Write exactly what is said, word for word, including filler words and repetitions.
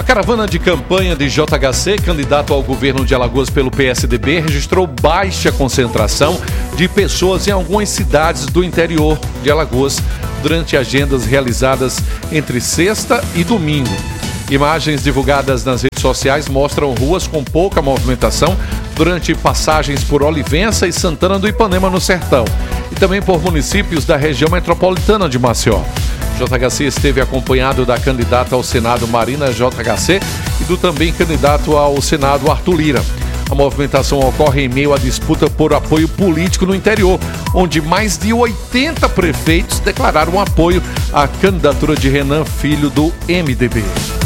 caravana de campanha de J H C, candidato ao governo de Alagoas pelo P S D B, registrou baixa concentração de pessoas em algumas cidades do interior de Alagoas durante agendas realizadas entre sexta e domingo. Imagens divulgadas nas redes sociais mostram ruas com pouca movimentação durante passagens por Olivença e Santana do Ipanema no Sertão e também por municípios da região metropolitana de Maceió. J H C esteve acompanhado da candidata ao Senado Marina J H C e do também candidato ao Senado Arthur Lira. A movimentação ocorre em meio à disputa por apoio político no interior, onde mais de oitenta prefeitos declararam apoio à candidatura de Renan Filho do M D B.